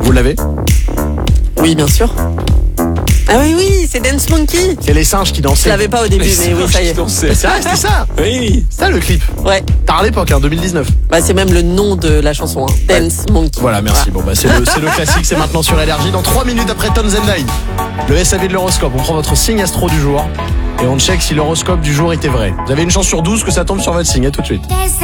Vous l'avez? Oui, bien sûr. Ah oui, c'est Dance Monkey. C'est les singes qui dansaient. Je l'avais pas au début, mais oui, ça y est. C'est ça, c'était ça. Oui. C'est ça le clip. Ouais. Tard à l'époque, 2019. Bah, c'est même le nom de la chanson, hein. Dance Monkey. Voilà, merci. Bon, bah, c'est le classique, c'est maintenant sur LRJ. Dans 3 minutes après Tones and I, le SAV de l'horoscope. On prend votre signe astro du jour et on check si l'horoscope du jour était vrai. Vous avez une chance sur 12 que ça tombe sur votre signe. À tout de suite.